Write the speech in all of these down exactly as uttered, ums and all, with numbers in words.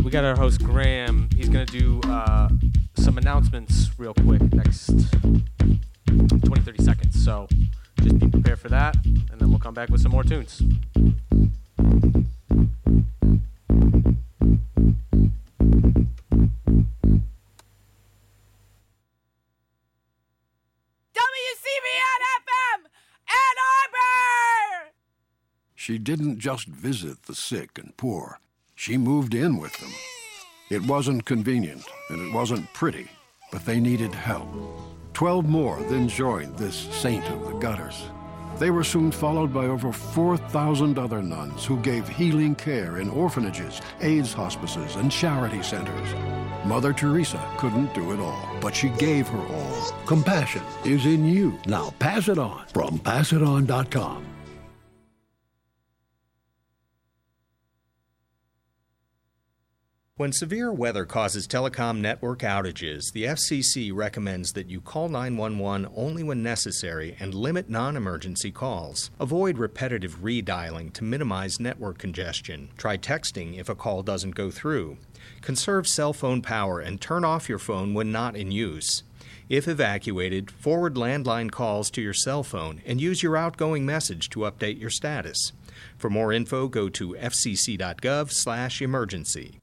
we got our host Graham. He's going to do uh, some announcements real quick next twenty, thirty seconds. So just be prepared for that, and then we'll come back with some more tunes. She didn't just visit the sick and poor. She moved in with them. It wasn't convenient, and it wasn't pretty, but they needed help. Twelve more then joined this saint of the gutters. They were soon followed by over four thousand other nuns who gave healing care in orphanages, AIDS hospices, and charity centers. Mother Teresa couldn't do it all, but she gave her all. Compassion is in you. Now pass it on from pass it on dot com. When severe weather causes telecom network outages, the F C C recommends that you call nine one one only when necessary and limit non-emergency calls. Avoid repetitive redialing to minimize network congestion. Try texting if a call doesn't go through. Conserve cell phone power and turn off your phone when not in use. If evacuated, forward landline calls to your cell phone and use your outgoing message to update your status. For more info, go to f c c dot gov slash emergency.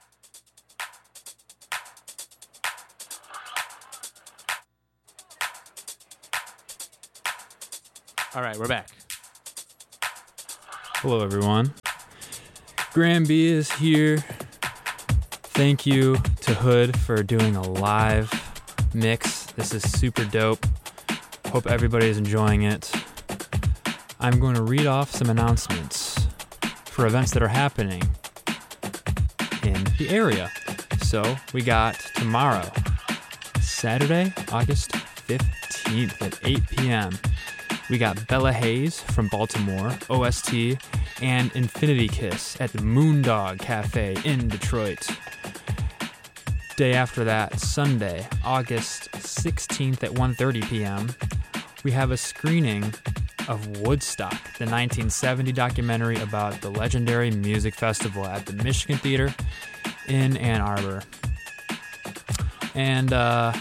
All right, we're back. Hello, everyone. Graham B is here. Thank you to Hood for doing a live mix. This is super dope. Hope everybody is enjoying it. I'm going to read off some announcements for events that are happening in the area. So we got tomorrow, Saturday, August fifteenth at eight p.m., we got Bella Hayes from Baltimore, O S T, and Infinity Kiss at the Moondog Cafe in Detroit. Day after that, Sunday, August sixteenth at one thirty p.m., we have a screening of Woodstock, the nineteen seventy documentary about the legendary music festival at the Michigan Theater in Ann Arbor. And, uh...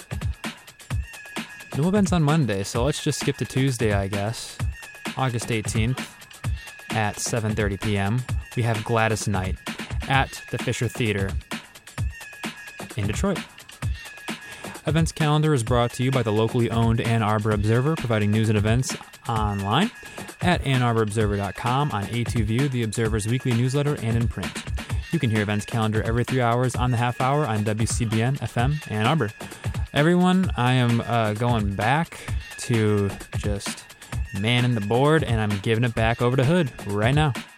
no events on Monday, so let's just skip to Tuesday, I guess. August eighteenth at seven thirty p.m. we have Gladys Night at the Fisher Theater in Detroit. Events calendar is brought to you by the locally owned Ann Arbor Observer, providing news and events online at ann arbor observer dot com, on A two View, the Observer's weekly newsletter, and in print. You can hear events calendar every three hours on the half hour on W C B N F M Ann Arbor. Everyone, I am uh, going back to just manning the board, and I'm giving it back over to Hood right now.